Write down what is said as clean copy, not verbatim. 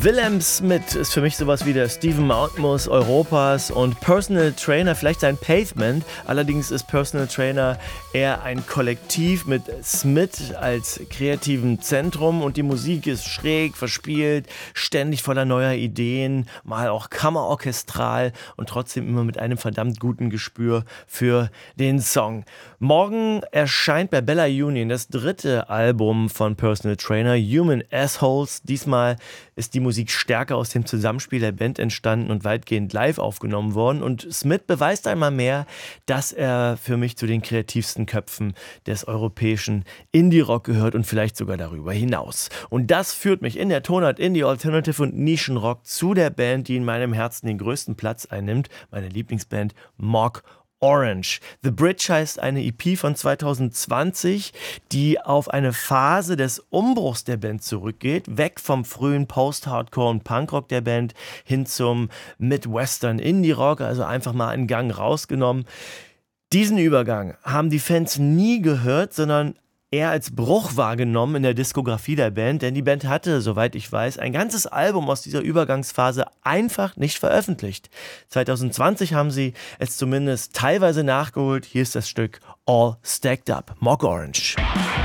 Willem Smith ist für mich sowas wie der Stephen Mountainmoose Europas und Personal Trainer, vielleicht sein Pavement. Allerdings ist Personal Trainer eher ein Kollektiv mit Smith als kreativem Zentrum und die Musik ist schräg, verspielt, ständig voller neuer Ideen, mal auch kammerorchestral und trotzdem immer mit einem verdammt guten Gespür für den Song. Morgen erscheint bei Bella Union das 3. Album von Personal Trainer, Human Assholes. Diesmal ist die Musik stärker aus dem Zusammenspiel der Band entstanden und weitgehend live aufgenommen worden. Und Smith beweist einmal mehr, dass er für mich zu den kreativsten Köpfen des europäischen Indie-Rock gehört und vielleicht sogar darüber hinaus. Und das führt mich in der Tonart Indie, Alternative und Nischenrock zu der Band, die in meinem Herzen den größten Platz einnimmt, meine Lieblingsband Mock Orange. The Bridge heißt eine EP von 2020, die auf eine Phase des Umbruchs der Band zurückgeht, weg vom frühen Post-Hardcore und Punkrock der Band hin zum Midwestern Indie-Rock, also einfach mal einen Gang rausgenommen. Diesen Übergang haben die Fans nie gehört, sondern eher als Bruch wahrgenommen in der Diskografie der Band, denn die Band hatte, soweit ich weiß, ein ganzes Album aus dieser Übergangsphase einfach nicht veröffentlicht. 2020 haben sie es zumindest teilweise nachgeholt. Hier ist das Stück All Stacked Up, Mock Orange.